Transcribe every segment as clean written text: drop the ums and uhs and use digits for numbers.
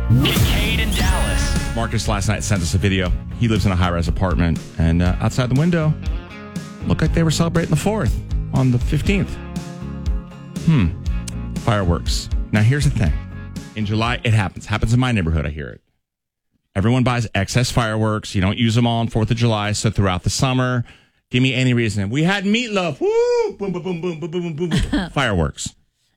Kincaid in Dallas. Marcus last night sent us a video. He lives in a high-rise apartment, and outside the window, looked like they were celebrating the 4th on the 15th. Fireworks. Now, here's the thing. In July, it happens. Happens in my neighborhood, I hear it. Everyone buys excess fireworks. You don't use them all on 4th of July, so throughout the summer, give me any reason. We had meatloaf. Woo! Boom, boom, boom, boom, boom, boom, boom, boom. Fireworks.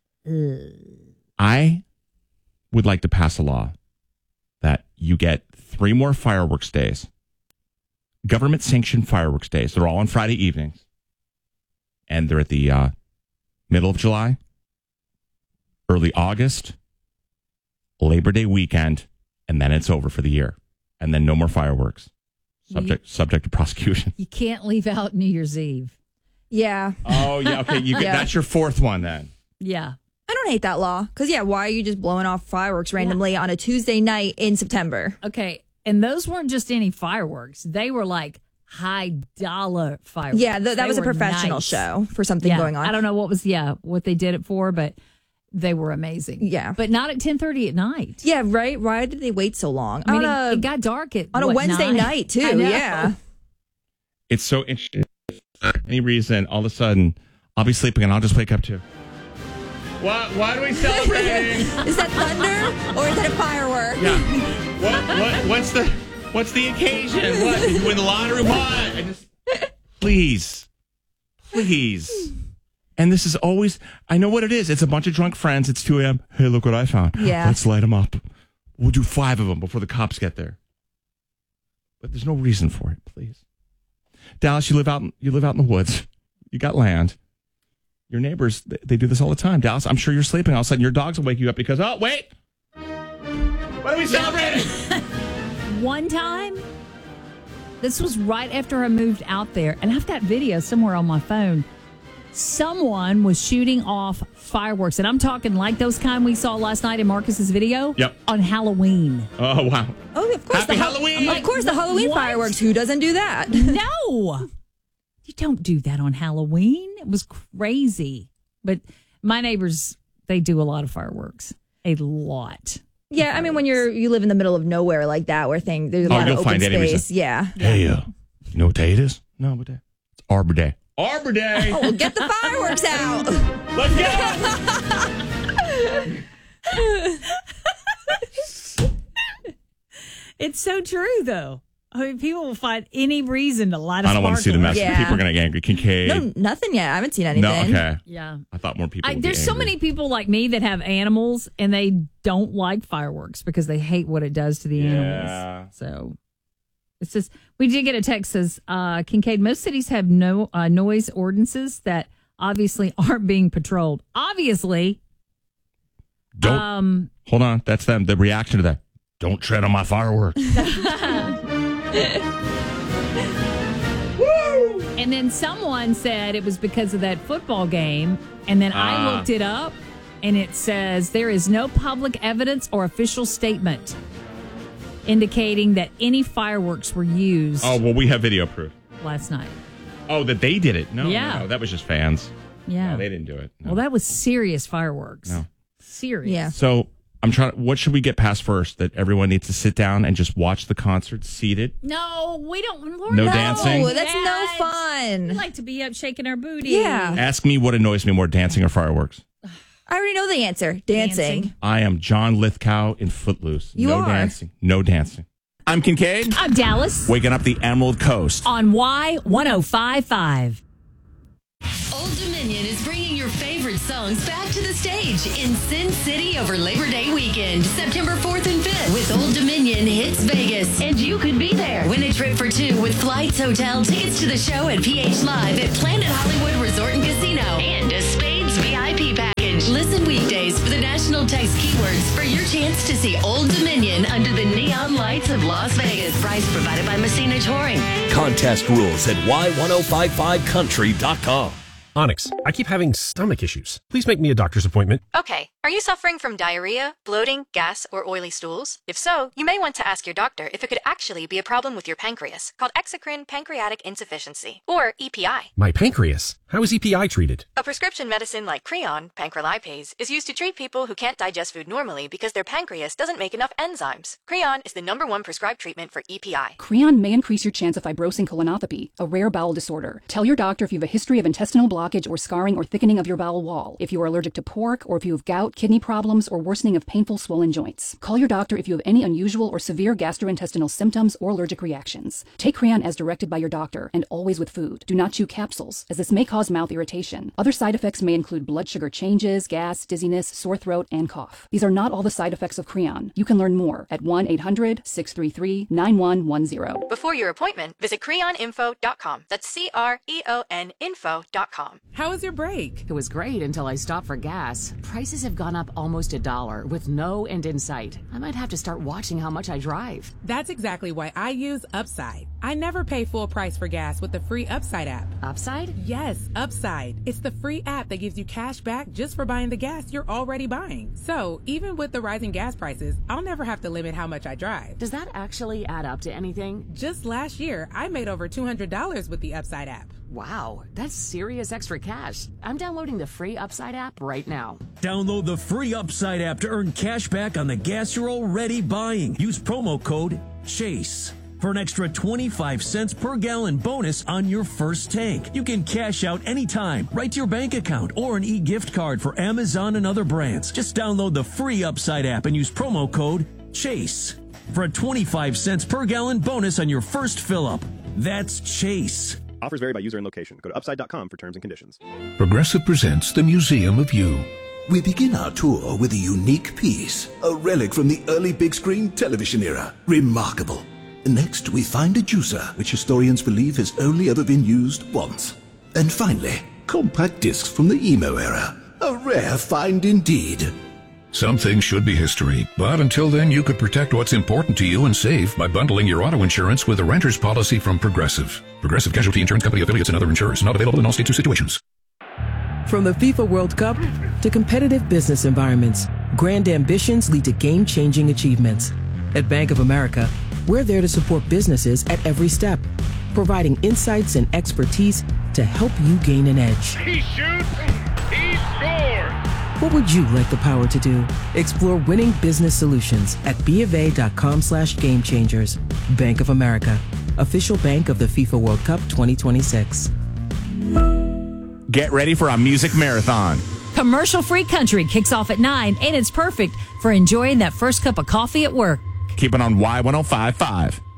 I would like to pass a law that you get 3 more fireworks days. Government-sanctioned fireworks days. They're all on Friday evenings. And they're at the middle of July, early August, Labor Day weekend, and then it's over for the year. And then no more fireworks. Subject to prosecution. You can't leave out New Year's Eve. Yeah. Oh, yeah. Okay, that's your 4th one then. Yeah. I don't hate that law. Because, why are you just blowing off fireworks randomly on a Tuesday night in September? Okay. And those weren't just any fireworks. They were like high-dollar fireworks. Yeah, that was a professional show for something going on. I don't know what they did it for, but they were amazing. Yeah. But not at 10:30 at night. Yeah, right? Why did they wait so long? I mean, it got dark on a Wednesday 9? night, too. Yeah. It's so interesting. For any reason, all of a sudden, I'll be sleeping and I'll just wake up to, Why are we celebrating? Is that thunder or is that a firework? Yeah. What's the occasion? What? Did you win the lottery? What? Please. And this is always, I know what it is. It's a bunch of drunk friends. It's 2 a.m. Hey, look what I found. Yeah. Let's light them up. We'll do 5 of them before the cops get there. But there's no reason for it, please. Dallas, you live out in the woods. You got land. Your neighbors, they do this all the time. Dallas, I'm sure you're sleeping. All of a sudden, your dogs will wake you up because, oh, wait. What are we celebrating? One time, this was right after I moved out there, and I've got video somewhere on my phone. Someone was shooting off fireworks, and I'm talking like those kind we saw last night in Marcus's video. Yep. On Halloween. Oh, wow. Oh, of course. Happy Halloween. Of course, the Halloween fireworks. Who doesn't do that? No. You don't do that on Halloween. It was crazy. But my neighbors, they do a lot of fireworks. A lot. Yeah, I mean, when you live in the middle of nowhere like that, where there's a lot of open space. Yeah. Hey, you know what day it is? No, what day? It's Arbor Day. Arbor Day. Oh, well, get the fireworks out. Let's go. It's so true, though. I mean, people will find any reason to light a sparkler. I don't want to see the message. Yeah. People are going to get angry. Kincaid. No, nothing yet. I haven't seen anything. No, okay. Yeah. I thought more people would be There's so angry. many people like me that have animals, and they don't like fireworks because they hate what it does to the animals. So it's just, we did get a text says, Kincaid, most cities have no noise ordinances that obviously aren't being patrolled. Obviously. Don't. Hold on. That's them. The reaction to that. Don't tread on my fireworks. And then someone said it was because of that football game. And then I looked it up, and it says there is no public evidence or official statement indicating that any fireworks were used. Oh, well, we have video proof. Last night. Oh, that they did it. No, Yeah. no, that was just fans. Yeah. No, they didn't do it. No. Well, that was serious fireworks. No. Serious. Yeah. So I'm trying. What should we get past first? That everyone needs to sit down and just watch the concert seated. No, we don't. No dancing? Oh, that's no fun. We like to be up shaking our booty. Yeah. Ask me what annoys me more, dancing or fireworks. I already know the answer. Dancing. I am John Lithgow in Footloose. You no are. dancing. No dancing. I'm Kincaid. I'm Dallas. Waking up the Emerald Coast. On Y1055. Old Dominion is bringing your favorite songs back to the stage in Sin City over Labor Day weekend, September 4th and 5th, with Old Dominion Hits Vegas. And you could be there. Win a trip for 2 with flights, hotel, tickets to the show, and PH Live at Planet Hollywood Resort and Casino. And a Spades VIP package. Listen weekdays for the national text keywords for your chance to see Old Dominion under the neon lights of Las Vegas. Prize provided by Messina Touring. Contest rules at y1055country.com. Onyx, I keep having stomach issues. Please make me a doctor's appointment. Okay, are you suffering from diarrhea, bloating, gas, or oily stools? If so, you may want to ask your doctor if it could actually be a problem with your pancreas, called exocrine pancreatic insufficiency, or EPI. My pancreas? How is EPI treated? A prescription medicine like Creon, pancrelipase, is used to treat people who can't digest food normally because their pancreas doesn't make enough enzymes. Creon is the #1 prescribed treatment for EPI. Creon may increase your chance of fibrosing colonopathy, a rare bowel disorder. Tell your doctor if you have a history of intestinal blockage or scarring or thickening of your bowel wall, if you are allergic to pork, or if you have gout, kidney problems, or worsening of painful swollen joints. Call your doctor if you have any unusual or severe gastrointestinal symptoms or allergic reactions. Take Creon as directed by your doctor, and always with food. Do not chew capsules, as this may cause mouth irritation. Other side effects may include blood sugar changes, gas, dizziness, sore throat, and cough. These are not all the side effects of Creon. You can learn more at 1-800-633-9110. Before your appointment, visit creoninfo.com. That's CREON info.com. How was your break? It was great until I stopped for gas. Prices have gone up almost $1 with no end in sight. I might have to start watching how much I drive. That's exactly why I use Upside. I never pay full price for gas with the free Upside app. Upside? Yes, Upside. It's the free app that gives you cash back just for buying the gas you're already buying. So even with the rising gas prices, I'll never have to limit how much I drive. Does that actually add up to anything? Just last year, I made over $200 with the Upside app. Wow, that's serious extra cash. I'm downloading the free Upside app right now. Download the free Upside app to earn cash back on the gas you're already buying. Use promo code CHASE for an extra 25 cents per gallon bonus on your first tank. You can cash out anytime, right to your bank account, or an e-gift card for Amazon and other brands. Just download the free Upside app and use promo code CHASE for a 25 cents per gallon bonus on your first fill-up. That's CHASE. Offers vary by user and location. Go to upside.com for terms and conditions. Progressive presents The Museum of You. We begin our tour with a unique piece, a relic from the early big screen television era. Remarkable. Next, we find a juicer, which historians believe has only ever been used once. And finally, compact discs from the emo era. A rare find indeed. Some things should be history, but until then you could protect what's important to you and save by bundling your auto insurance with a renter's policy from Progressive. Progressive Casualty Insurance Company affiliates and other insurers. Not available in all states or situations. From the FIFA World Cup to competitive business environments, grand ambitions lead to game-changing achievements. At Bank of America, we're there to support businesses at every step, providing insights and expertise to help you gain an edge. He shoots, he scores! What would you like the power to do? Explore winning business solutions at BofA.com/gamechangers. Bank of America, official bank of the FIFA World Cup 2026. Get ready for a music marathon. Commercial-free country kicks off at 9, and it's perfect for enjoying that first cup of coffee at work. Keep it on Y1055.